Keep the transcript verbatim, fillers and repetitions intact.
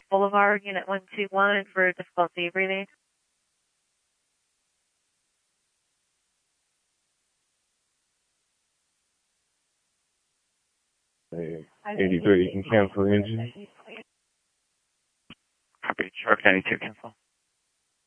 Boulevard, Unit one two one for difficulty breathing. Hey, eighty-three, you can cancel the engine. Copy, Shark ninety-two, cancel.